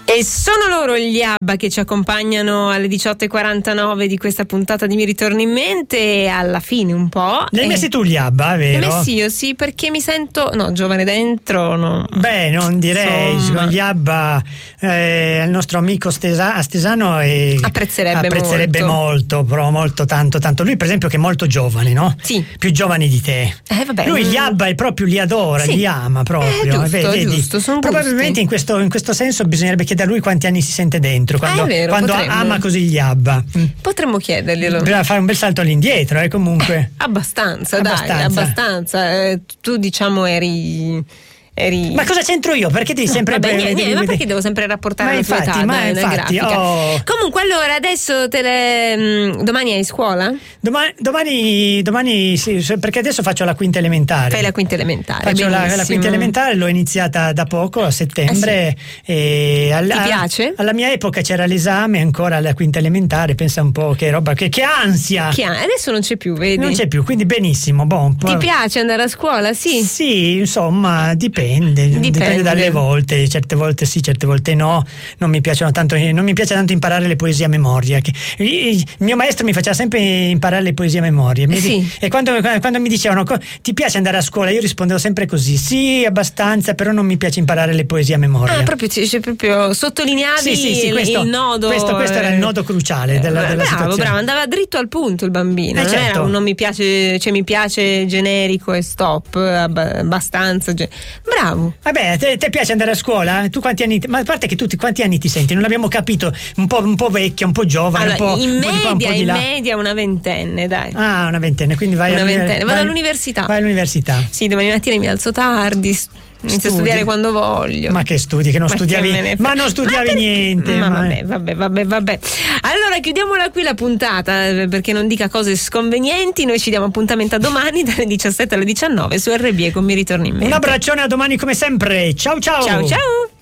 E sono loro gli ABBA che ci accompagnano alle 18:49 di questa puntata di Mi ritorni in mente, e alla fine un po'. Li hai messi tu gli ABBA, vero? Li ho messi io, sì, perché mi sento giovane dentro, no. Beh, non direi. Insomma. Con gli ABBA il nostro amico Stesano apprezzerebbe molto, però molto tanto. Lui per esempio che è molto giovane, no? Sì. Più giovane di te. Vabbè, lui gli ABBA è proprio, li adora, sì. Li ama proprio. Giusto, sono probabilmente gusti. in questo senso bisognerebbe chiedere a lui quanti anni si sente dentro quando ama così gli ABBA. Potremmo chiederglielo. Bisogna fare un bel salto all'indietro, comunque. Abbastanza. Tu diciamo eri. Ma cosa c'entro io? Perché devi sempre ma perché devo sempre rapportare la tua età nella grafica? Comunque, allora adesso domani hai scuola? Domani sì, perché adesso faccio la quinta elementare. Fai la quinta elementare. Faccio la quinta elementare, l'ho iniziata da poco, a settembre. Sì. Ti piace? Alla mia epoca c'era l'esame ancora alla quinta elementare, pensa un po' che roba, che ansia! Adesso non c'è più, vedi? Non c'è più, quindi benissimo. Ti piace andare a scuola? Sì. Sì, insomma, dipende dalle volte, certe volte sì, certe volte no. Non mi piace tanto imparare le poesie a memoria. Il mio maestro mi faceva sempre imparare le poesie a memoria. Sì. E quando mi dicevano ti piace andare a scuola, io rispondevo sempre così: sì, abbastanza, però non mi piace imparare le poesie a memoria. Proprio sottolineavi il nodo. Questo era il nodo cruciale della situazione. Bravo, andava dritto al punto il bambino. Non certo. era un non mi piace, cioè mi piace generico e stop, abbastanza. Bravo. Vabbè, te piace andare a scuola? Tu quanti anni? Ma a parte che tutti quanti anni ti senti? Non l'abbiamo capito, un po' vecchia, un po' giovane, allora, un po' di là. In media una ventenne, dai. Ah, una ventenne, quindi vado all'università. Vai all'università. Sì, domani mattina mi alzo tardi. Inizio a studiare quando voglio. Ma che studi? Che non studiavi? Ma non studiavi niente. Vabbè. Allora chiudiamola qui la puntata, perché non dica cose sconvenienti. Noi ci diamo appuntamento a domani dalle 17 alle 19 su RB e con Mi ritorni in mente. Un abbraccione, a domani come sempre. Ciao. Ciao.